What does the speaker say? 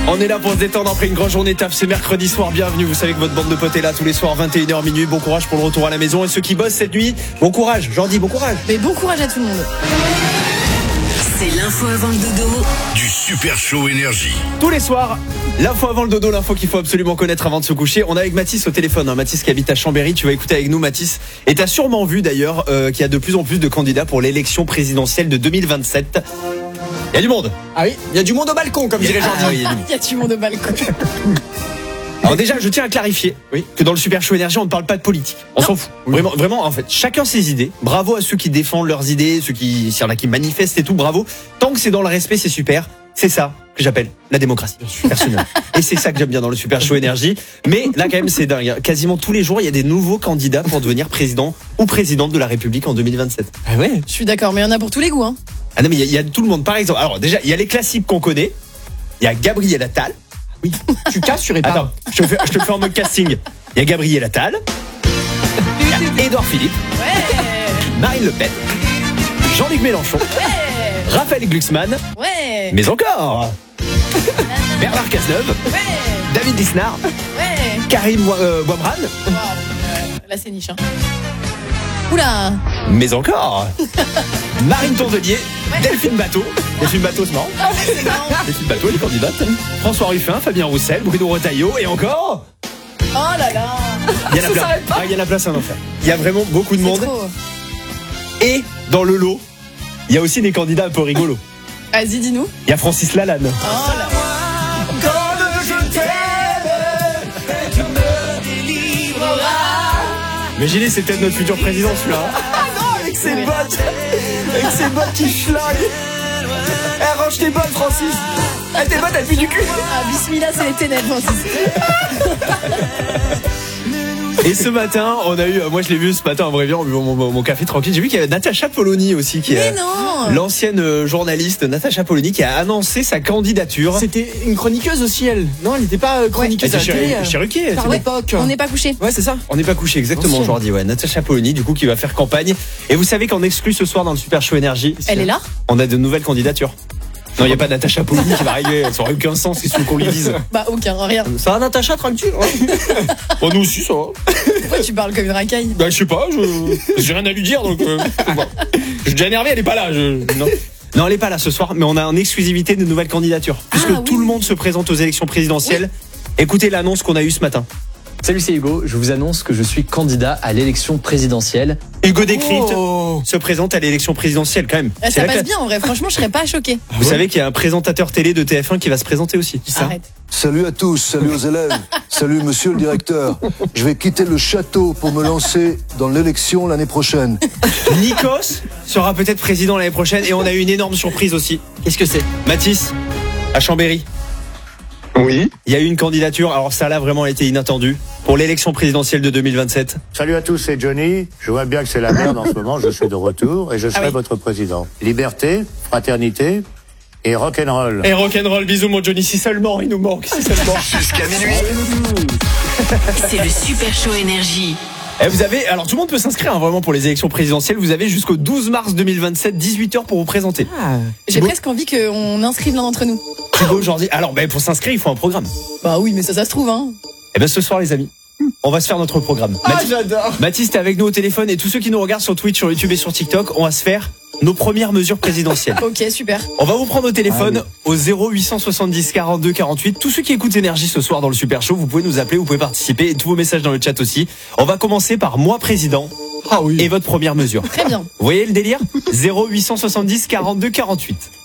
On est là pour se détendre après une grosse journée taf, c'est mercredi soir, bienvenue. Vous savez que votre bande de potes est là tous les soirs, 21h minuit. Bon courage pour le retour à la maison. Et ceux qui bossent cette nuit, bon courage. Jordi, bon courage. Mais bon courage à tout le monde. C'est l'info avant le dodo du Super Show Énergie. Tous les soirs, l'info avant le dodo, l'info qu'il faut absolument connaître avant de se coucher. On est avec Mathis au téléphone, Mathis qui habite à Chambéry. Tu vas écouter avec nous, Mathis. Et t'as sûrement vu d'ailleurs qu'il y a de plus en plus de candidats pour l'élection présidentielle de 2027. Il y a du monde. Ah oui, il y a du monde au balcon, comme dirait Jordi. Il y a du monde. Il y a du monde au balcon. Alors déjà, je tiens à clarifier que dans le Super Show Énergie, on ne parle pas de politique. On s'en fout. Vraiment, en fait, chacun ses idées. Bravo à ceux qui défendent leurs idées, s'il y en a qui manifestent et tout, bravo. Tant que c'est dans le respect, c'est super. C'est ça que j'appelle la démocratie personnelle. Et c'est ça que j'aime bien dans le Super Show Énergie. Mais là, quand même, c'est dingue. Quasiment tous les jours, il y a des nouveaux candidats pour devenir président ou présidente de la République en 2027. Ah ouais. Je suis d'accord, mais il y en a pour tous les goûts, hein. Ah non, mais il y a tout le monde. Par exemple, alors déjà, il y a les classiques qu'on connaît. Il y a Gabriel Attal. Oui. Tu casses, tu répares. Attends, je te le fais en mode casting. Il y a Gabriel Attal. Il y a Édouard Philippe. Ouais. Marine Le Pen. Jean-Luc Mélenchon. Ouais. Raphaël Glucksmann. Ouais. Mais encore Bernard Cazeneuve. Ouais. David Lisnard. Ouais. Karim Wamran. Wow. Là, c'est niche, hein. Oula. Mais encore Marine Tourdelier. Delphine Bateau. Delphine Bateau, c'est marrant. C'est marrant. Delphine Bateau, elle est candidate. François Ruffin, Fabien Roussel, Bruno Retailleau et encore. Oh là là. Il y en a plein. Ah, il y en a plein, c'est un enfer. Il y a vraiment beaucoup de C'est monde. trop. Et dans le lot, il y a aussi des candidats un peu rigolos. Vas-y, dis-nous. Il y a Francis Lalanne. Oh là là. Imaginez, c'est peut-être notre futur président, celui-là. Avec ses bottes. Avec ses bottes qui schlinguent. Eh, range tes bottes, Francis. Eh, tes bottes, elles puent du cul. Ah, bismillah, c'est les ténèbres, Francis. Et ce matin, on a eu, moi je l'ai vu ce matin en vrai bien, en buvant mon café tranquille. J'ai vu qu'il y avait Natacha Polony aussi, qui Mais est non. l'ancienne journaliste Natacha Polony, qui a annoncé sa candidature. C'était une chroniqueuse aussi, elle. Non, elle n'était pas chroniqueuse Elle à la était télé. chez Ruquier. Par l'époque. On n'est pas couché. Ouais, c'est ça. On n'est pas couché, exactement, Ancienne. aujourd'hui, ouais. Natacha Polony, du coup, qui va faire campagne. Et vous savez qu'en exclu ce soir dans le Super Show Énergie, Elle est là. on a de nouvelles candidatures. Non, il n'y a pas Natacha Polony qui va arriver, ça n'aurait aucun sens, qu'est-ce qu'on lui dise. Bah, aucun, rien. Ça va, Natacha, tranquille. Bon, nous aussi, ça va. Pourquoi tu parles comme une racaille? Bah, je sais pas, j'ai rien à lui dire, donc. Bon. Je suis déjà énervé, elle est pas là. Non, elle est pas là ce soir, mais on a en exclusivité de nouvelles candidatures. Puisque tout le monde se présente aux élections présidentielles. Écoutez l'annonce qu'on a eue ce matin. Salut, c'est Hugo. Je vous annonce que je suis candidat à l'élection présidentielle. Hugo Décrypte Oh. se présente à l'élection présidentielle quand même. Ah, C'est ça la passe classe. bien, en vrai. Franchement, je serais pas choquée. Vous savez qu'il y a un présentateur télé de TF1 qui va se présenter aussi. Arrête. Salut à tous, salut aux élèves, salut monsieur le directeur. Je vais quitter le château pour me lancer dans l'élection l'année prochaine. Nikos sera peut-être président l'année prochaine et on a eu une énorme surprise aussi. Qu'est-ce que c'est? Mathis, à Chambéry. Oui. Il y a eu une candidature, alors ça là vraiment été inattendu, pour l'élection présidentielle de 2027. Salut à tous, c'est Johnny. Je vois bien que c'est la merde en ce moment, je suis de retour et je serai oui. votre président. Liberté, fraternité et rock'n'roll. Et rock'n'roll, bisous mon Johnny, si seulement il nous manque, si seulement. Jusqu'à minuit. C'est le Super Show Énergie. Et vous avez, alors tout le monde peut s'inscrire hein, vraiment pour les élections présidentielles, vous avez jusqu'au 12 mars 2027, 18h pour vous présenter. J'ai presque envie qu'on inscrive l'un d'entre nous. Thibaut aujourd'hui. Alors pour s'inscrire, il faut un programme. Bah oui, mais ça se trouve, hein. Et ce soir les amis, on va se faire notre programme. J'adore. Mathis, t'es avec nous au téléphone et tous ceux qui nous regardent sur Twitch, sur YouTube et sur TikTok, on va se faire nos premières mesures présidentielles. Ok, super. On va vous prendre au téléphone au 0870 42 48. Tous ceux qui écoutent Énergie ce soir dans le Super Show, vous pouvez nous appeler, vous pouvez participer et tous vos messages dans le chat aussi. On va commencer par moi président. Ah oui. Et votre première mesure. Très bien. Vous voyez le délire? 0870 42 48.